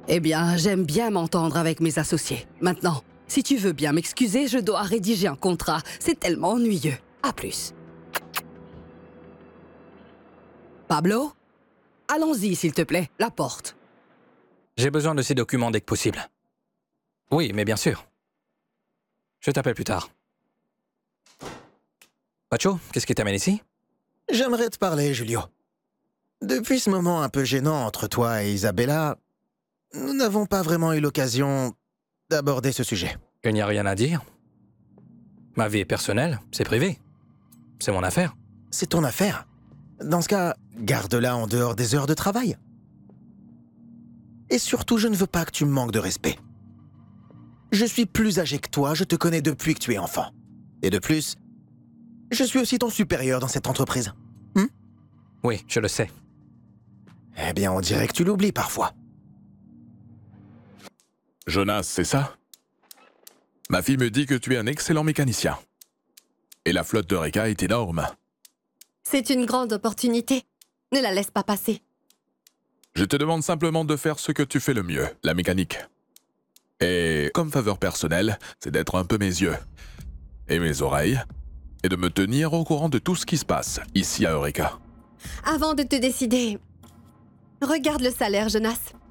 Eh bien, j'aime bien m'entendre avec mes associés. Maintenant, si tu veux bien m'excuser, je dois rédiger un contrat. C'est tellement ennuyeux. À plus. Pablo? Allons-y, s'il te plaît. La porte. J'ai besoin de ces documents dès que possible. Oui, mais bien sûr. Je t'appelle plus tard. Pacho, qu'est-ce qui t'amène ici? J'aimerais te parler, Julio. Depuis ce moment un peu gênant entre toi et Isabella, nous n'avons pas vraiment eu l'occasion d'aborder ce sujet. Il n'y a rien à dire. Ma vie est personnelle, c'est privé. C'est mon affaire. C'est ton affaire. Dans ce cas, garde-la en dehors des heures de travail. Et surtout, je ne veux pas que tu me manques de respect. Je suis plus âgé que toi, je te connais depuis que tu es enfant. Et de plus, je suis aussi ton supérieur dans cette entreprise. Oui, je le sais. Eh bien, on dirait que tu l'oublies parfois. Jonas, c'est ça? Ma fille me dit que tu es un excellent mécanicien. Et la flotte d'Eureka est énorme. C'est une grande opportunité. Ne la laisse pas passer. Je te demande simplement de faire ce que tu fais le mieux, la mécanique. Et comme faveur personnelle, c'est d'être un peu mes yeux et mes oreilles, et de me tenir au courant de tout ce qui se passe ici à Eureka. Avant de te décider, regarde le salaire, Jonas.